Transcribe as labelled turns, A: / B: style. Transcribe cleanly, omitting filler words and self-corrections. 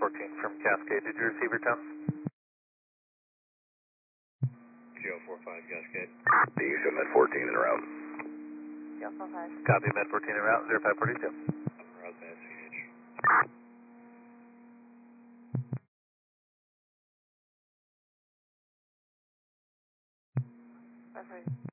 A: 14 from Cascade. Did you receive your test?
B: GO45 Cascade.
C: DESO Med 14 en route.
D: GO45.
A: Copy, Med 14 en route, 0542.
B: Route to SCH.
D: That's right.